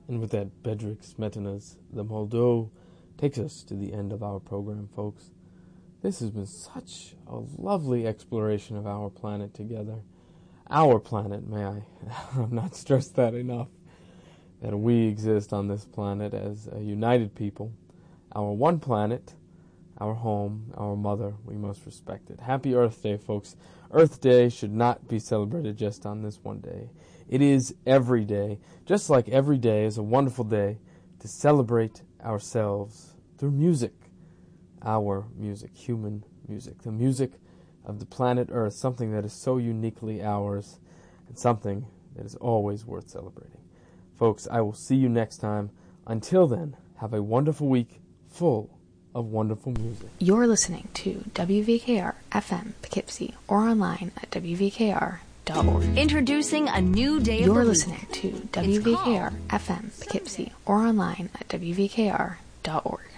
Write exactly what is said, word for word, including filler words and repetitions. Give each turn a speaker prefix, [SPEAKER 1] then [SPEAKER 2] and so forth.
[SPEAKER 1] And with that, Bedřich Smetana's The Moldau takes us to the end of our program, folks. This has been such a lovely exploration of our planet together. Our planet, may I I've not stressed that enough, that we exist on this planet as a united people. Our one planet, our home, our mother, we must respect it. Happy Earth Day, folks. Earth Day should not be celebrated just on this one day. It is every day, just like every day is a wonderful day to celebrate ourselves through music. Our music, human music, the music of the planet Earth, something that is so uniquely ours and something that is always worth celebrating. Folks, I will see you next time. Until then, have a wonderful week full of wonderful music.
[SPEAKER 2] You're listening to W V K R F M Poughkeepsie or online at W V K R dot org.
[SPEAKER 3] Introducing a new day of
[SPEAKER 2] You're
[SPEAKER 3] the
[SPEAKER 2] listening
[SPEAKER 3] week.
[SPEAKER 2] to W V K R F M Poughkeepsie or online at W V K R dot org.